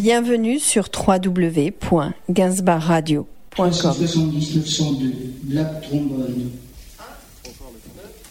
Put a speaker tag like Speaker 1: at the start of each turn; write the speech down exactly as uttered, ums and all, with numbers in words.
Speaker 1: Bienvenue sur w w w point gainsbar radio point com.
Speaker 2: trois cent soixante-dix neuf cent deux, Black Trombone.